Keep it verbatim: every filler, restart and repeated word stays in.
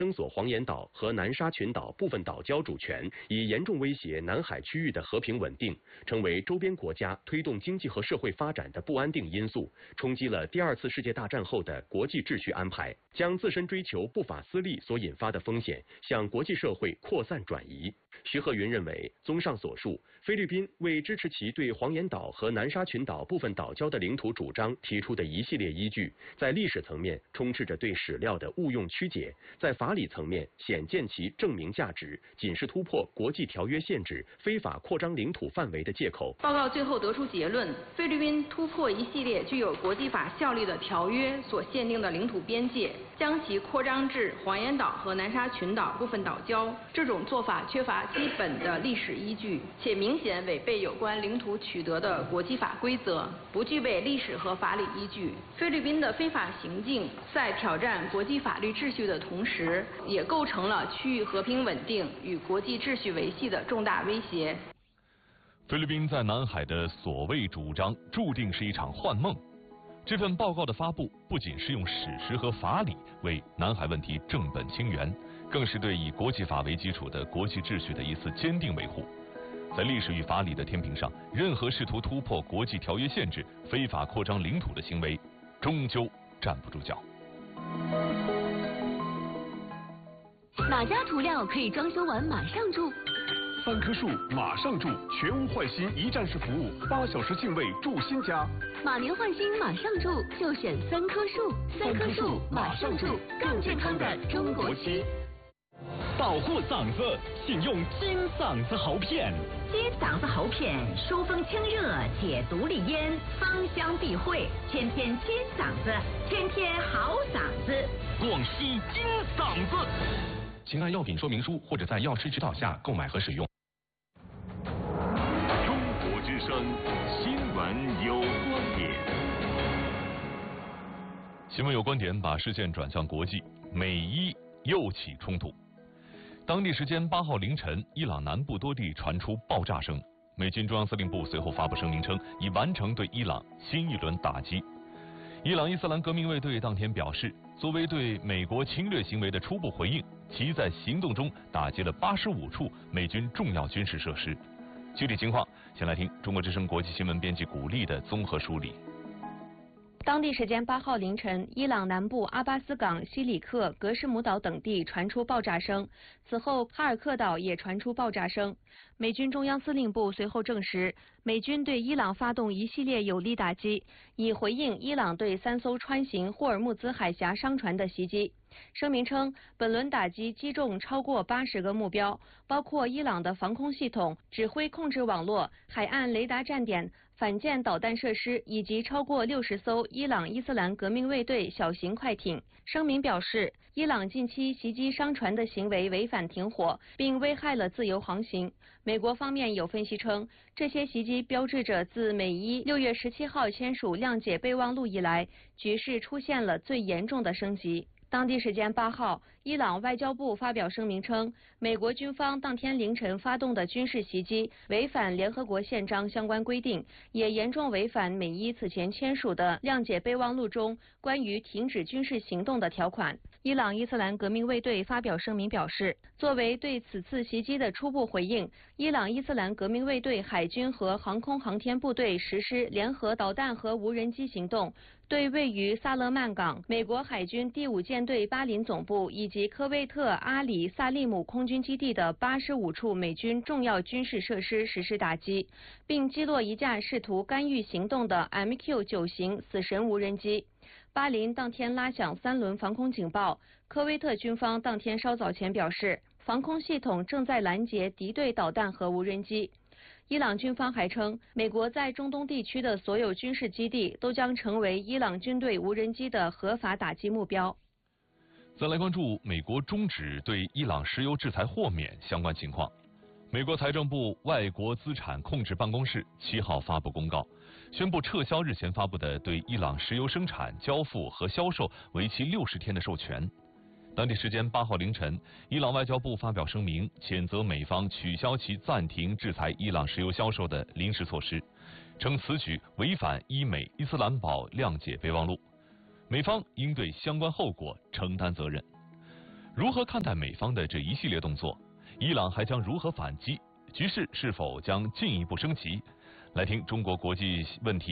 声索黄岩岛和南沙群岛部分岛礁主权，已严重威胁南海区域的和平稳定，成为周边国家推动经济和社会发展的不安定因素，冲击了第二次世界大战后的国际秩序安排，将自身追求不法私利所引发的风险向国际社会扩散转移。徐鹤云认为，综上所述，菲律宾为支持其对黄岩岛和南沙群岛部分岛礁的领土主张提出的一系列依据，在历史层面充斥着对史料的误用曲解，在法理层面显见其证明价值，仅是突破国际条约限制、非法扩张领土范围的借口。 报告最后得出结论：菲律宾突破一系列具有国际法效力的条约所限定的领土边界，将其扩张至黄岩岛和南沙群岛部分岛礁，这种做法缺乏基本的历史依据，且明显违背有关领土取得的国际法规则，不具备历史和法理依据。菲律宾的非法行径在挑战国际法律秩序的同时，也构成了区域和平稳定与国际秩序维系的重大威胁。 菲律宾在南海的所谓主张，注定是一场幻梦。这份报告的发布，不仅是用史实和法理为南海问题正本清源，更是对以国际法为基础的国际秩序的一次坚定维护。在历史与法理的天平上，任何试图突破国际条约限制、非法扩张领土的行为，终究站不住脚。 哪家涂料可以装修完马上住？ 三棵树马上住，全屋换新一站式服务，八小时净位住新家。 马年换新马上住，就选三棵树。三棵树马上住，更健康的中国区。 保护嗓子，请用金嗓子喉片。 金嗓子喉片疏风清热，解毒利咽，芳香避秽，天天金嗓子，天天好嗓子。 广西金嗓子。 请按药品说明书或者在药师指导下购买和使用。 中国之声新闻有观点。 新闻有观点，把视线转向国际，美伊又起冲突。当地时间八号凌晨，伊朗南部多地传出爆炸声。美军中央司令部随后发布声明称，已完成对伊朗新一轮打击。伊朗伊斯兰革命卫队当天表示，作为对美国侵略行为的初步回应，其在行动中打击了八十五处美军重要军事设施。具体情况，先来听中国之声国际新闻编辑古丽的综合梳理。 当地时间八号凌晨，伊朗南部阿巴斯港、西里克、格什姆岛等地传出爆炸声，此后哈尔克岛也传出爆炸声。美军中央司令部随后证实，美军对伊朗发动一系列有力打击，以回应伊朗对三艘穿行霍尔木兹海峡商船的袭击。声明称，本轮打击击中超过八十个目标，包括伊朗的防空系统、指挥控制网络、海岸雷达站点、反舰导弹设施以及超过六十艘伊朗伊斯兰革命卫队小型快艇。声明表示，伊朗近期袭击商船的行为违反停火，并危害了自由航行。美国方面有分析称，这些袭击标志着自美伊六月十七号签署谅解备忘录以来，局势出现了最严重的升级。当地时间八号，伊朗外交部发表声明称，美国军方当天凌晨发动的军事袭击违反联合国宪章相关规定，也严重违反美伊此前签署的谅解备忘录中关于停止军事行动的条款。伊朗伊斯兰革命卫队发表声明表示，作为对此次袭击的初步回应，伊朗伊斯兰革命卫队海军和航空航天部队实施联合导弹和无人机行动，对位于萨勒曼港美国海军第五舰队巴林总部以及科威特阿里萨利姆空军基地的八十五处美军重要军事设施实施打击，并击落一架试图干预行动的 M Q 九 型死神无人机。巴林当天拉响三轮防空警报，科威特军方当天稍早前表示，防空系统正在拦截敌对导弹和无人机。伊朗军方还称，美国在中东地区的所有军事基地都将成为伊朗军队无人机的合法打击目标。 再来关注美国终止对伊朗石油制裁豁免相关情况。美国财政部外国资产控制办公室七号发布公告，宣布撤销日前发布的对伊朗石油生产、交付和销售为期六十天的授权。当地时间八号凌晨，伊朗外交部发表声明，谴责美方取消其暂停制裁伊朗石油销售的临时措施，称此举违反伊美伊斯兰堡谅解备忘录，美方应对相关后果承担责任。 如何看待美方的这一系列动作？伊朗还将如何反击？局势是否将进一步升级？来听中国国际问题